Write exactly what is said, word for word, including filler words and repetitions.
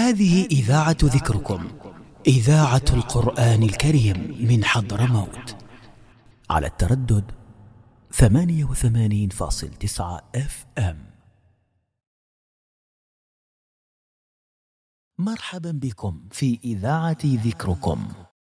هذه إذاعة ذكركم، إذاعة القرآن الكريم من حضرموت، على التردد ثمانية وثمانين فاصل تسعة اف ام. مرحبا بكم في إذاعة ذكركم.